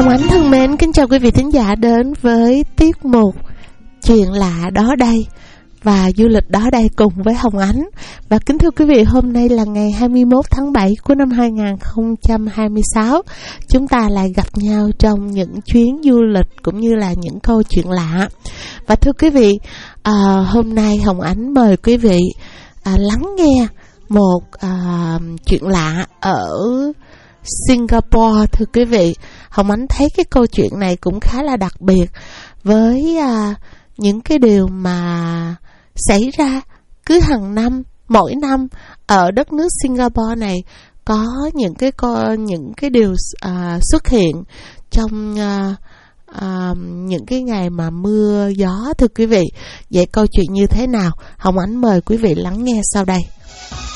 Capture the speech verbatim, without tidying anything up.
Hồng Ánh thân mến, kính chào quý vị thính giả đến với tiết mục Chuyện lạ đó đây và du lịch đó đây cùng với Hồng Ánh. Và kính thưa quý vị, hôm nay là ngày hai mươi mốt tháng bảy của năm hai không hai sáu. Chúng ta lại gặp nhau trong những chuyến du lịch cũng như là những câu chuyện lạ. Và thưa quý vị, à, hôm nay Hồng Ánh mời quý vị à, lắng nghe một à, chuyện lạ ở Singapore. Thưa quý vị, Hồng Ánh thấy cái câu chuyện này cũng khá là đặc biệt với à, những cái điều mà xảy ra cứ hàng năm, mỗi năm ở đất nước Singapore này có những cái những cái điều à, xuất hiện trong à, à, những cái ngày mà mưa gió. Thưa quý vị, vậy câu chuyện như thế nào? Hồng Ánh mời quý vị lắng nghe sau đây.